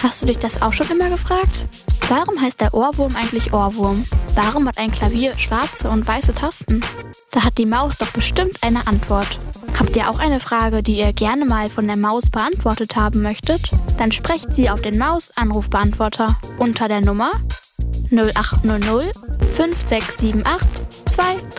Hast du dich das auch schon immer gefragt? Warum heißt der Ohrwurm eigentlich Ohrwurm? Warum hat ein Klavier schwarze und weiße Tasten? Da hat die Maus doch bestimmt eine Antwort. Habt ihr auch eine Frage, die ihr gerne mal von der Maus beantwortet haben möchtet? Dann sprecht sie auf den Maus-Anrufbeantworter unter der Nummer 0800 5678 23.